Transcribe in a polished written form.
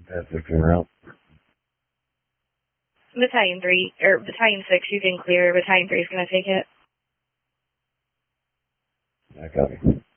That's 6 en route. Battalion 3, or Battalion 6, you can clear. Battalion 3 is going to take it. I copy.